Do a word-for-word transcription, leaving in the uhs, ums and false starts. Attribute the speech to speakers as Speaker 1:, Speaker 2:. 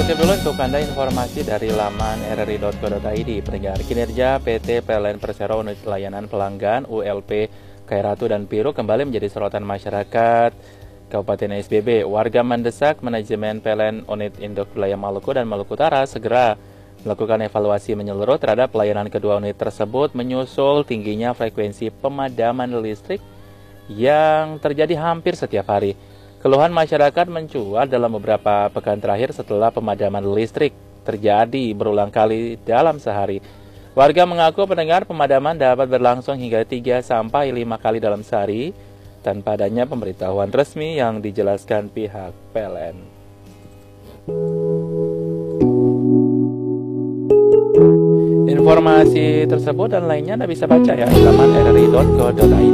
Speaker 1: kutip dulu untuk Anda informasi dari laman r r i titik co titik i d. Pendengar, kinerja P T P L N Persero Unit Layanan Pelanggan U L P Khairatu dan Piru kembali menjadi sorotan masyarakat Kabupaten S B B. Warga mendesak manajemen P L N Unit Induk Wilayah Maluku dan Maluku Utara segera melakukan evaluasi menyeluruh terhadap pelayanan kedua unit tersebut menyusul tingginya frekuensi pemadaman listrik yang terjadi hampir setiap hari. Keluhan masyarakat mencuat dalam beberapa pekan terakhir setelah pemadaman listrik terjadi berulang kali dalam sehari. Warga mengaku pendengar pemadaman dapat berlangsung hingga tiga sampai lima kali dalam sehari tanpa adanya pemberitahuan resmi yang dijelaskan pihak P L N. Informasi tersebut dan lainnya Anda bisa baca ya di laman r r i titik co titik i d.